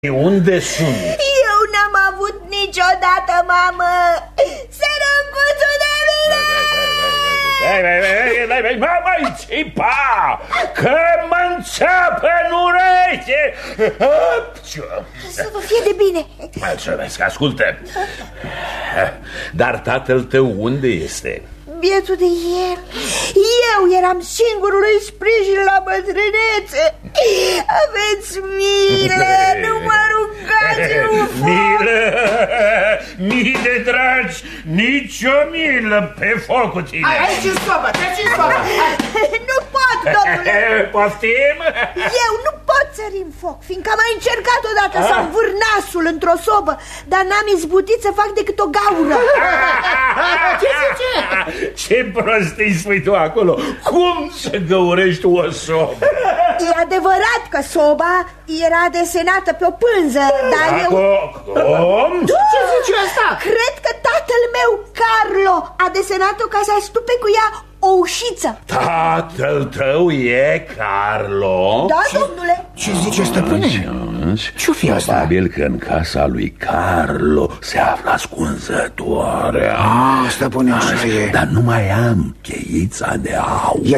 Unde sunt? Eu n-am avut niciodată mamă. Sărăcuțul de mine! Mai țipa, că mă înțeapă în ureche. Să vă fie de bine. Mulțumesc, ascultă. Dar tatăl tău unde este? Bietul de el. Eu eram singurul lui sprijin la bătrânețe. Aveți milă, nu mă rugați. Milă, mii de dragi, nicio milă pe foc cu tine. Aici în sobă, treci în sobă. Nu pot, domnule. Poftim? Eu nu pot sări în foc, fiindcă am mai încercat odată să învâr nasul într-o sobă, dar n-am izbutit să fac decât o gaură. Ce zice? Ce prostii spui tu acolo? Cum să găurești o sobă? E adevărat că soba era desenată pe o pânză, dar eu... Cum? Ce zice asta? Cred că tatăl meu, Carlo, a desenat-o ca să astupe cu ea o ușiță. Tatăl tău e Carlo? Da, domnule. Ce zice, stăpâne? Ce-o fi asta? Probabil că în casa lui Carlo se află ascunzătoarea. Stăpâne, așa e. Dar nu mai am cheița de aur. Ia.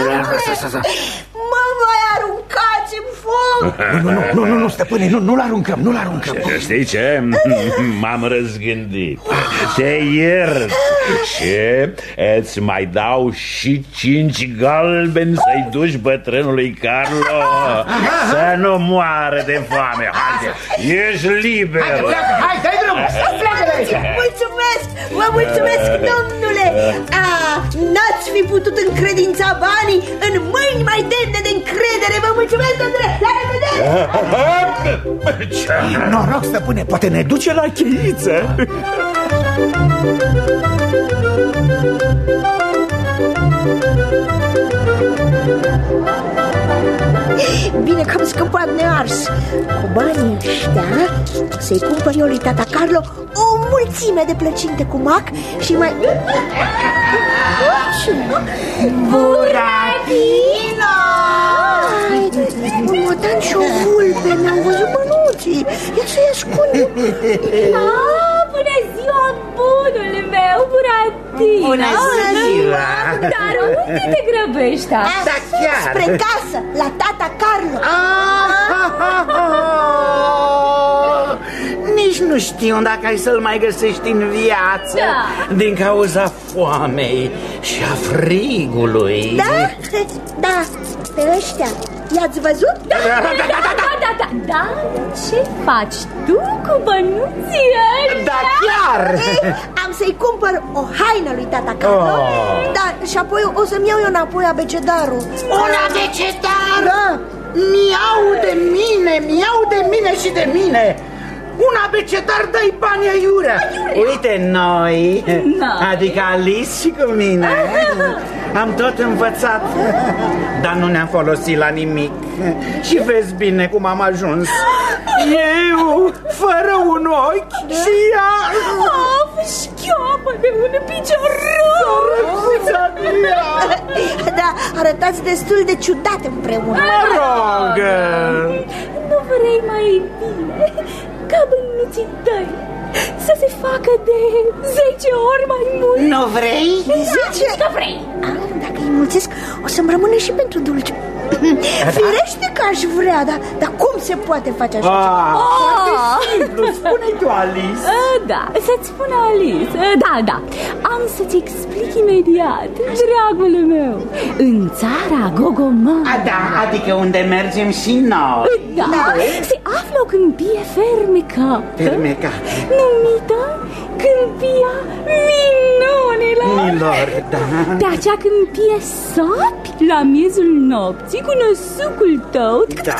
Mă voi aruncați în foc. Nu, stăpâne, nu-l aruncăm, nu-l aruncăm. Știi ce? M-am răzgândit. Te iert și îți mai dau și 5 galbeni să-i duci bătrânului Carlo să nu moară de foame. Haide, ești liber. Hai, dai drumul, pleacă de aici. Mulțumesc, vă mulțumesc, domnule. N-ați fi putut încredința banii în mâini mai demne de încredere. Vă mulțumesc, domnule. La revedere. Noroc, stăpâne, poate ne duce la cheiță. Bine că am scăpat nears. Cu banii ăștia să-i cumpăr eu lui tata Carlo o mulțime de plăcinte cu mac și mai... Buratino! Un motan și o vulpe mi-au văzut mânuții. Ia să-i ascund. Bună ziua, bunule meu, Buratino! Bună ziua! Dar unde te grăbești așa? Da, chiar! Spre casă, la tata Carlo. Nici nu știu dacă ai să-l mai găsești în viață. Da. Din cauza foamei și a frigului. Da, pe ăștia i-ați văzut? Da. Dar ce faci tu cu bănuții ăștia? Da, chiar! Am să-i cumpăr o haină lui tata Carlo. Dar și apoi o să-mi iau eu înapoi abecedarul. Un abecedar? Da. Mi-au de mine și de mine. Un abecedar, dai bani aiurea. Uite noi, adică Alice și cu mine, am tot învățat, dar nu ne-am folosit la nimic. Și vezi bine cum am ajuns. Eu, fără un ochi și ea Șchioapă de un picior rău. Da, arătați destul de ciudat împreună. mă rog. Nu vrei mai bine ca bănuții tăi să se facă de 10 ori mai mult? Nu vrei? 10? Că vrei. Dacă îi mulțesc, o să-mi rămână și pentru dulce. Firește că aș vrea, dar cum se poate face așa ceva? Foarte simplu, spune tu, Alice. Da, să-ți spun Alice. Da, am să-ți explic imediat, dragul meu. În țara Gogomă. Da, adică unde mergem și noi. Da, se află o câmpie fermecată, numită Câmpia Minunilor. De acea câmpie sapi la miezul nopții cu năsucul tău. Da.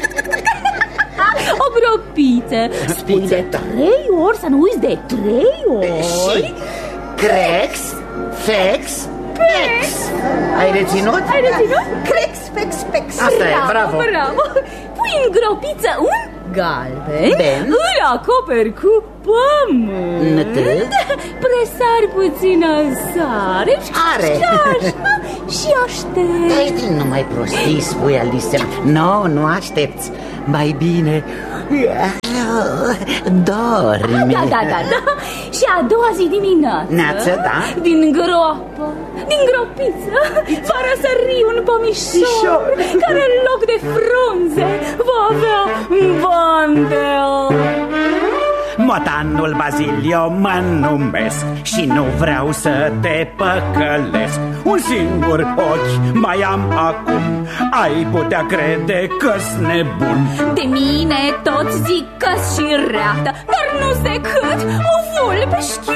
O bropiță. Spui de 3 ori, să nu uiți de 3 ori. Și crex, fex, pex. Ai reținut? Crex, pex, pex. Asta e, bravo. Pui în gropiță un galben, Ben. îl acoperi cu pământ, presari puțină sare și aștept. Nu mai prostii, spui Alice. Nu aștepți. Mai bine Dormi. Da. Și a doua zi dimineață, Da? din groapă, din gropiță, va răsări un pomișor care în loc de frunze va avea bandel. Motanul Bazilio mă numesc și nu vreau să te păcălesc. Un singur ochi mai am acum, ai putea crede că-s nebun. De mine toți zic că-s și reată, dar nu-s decât o vulpe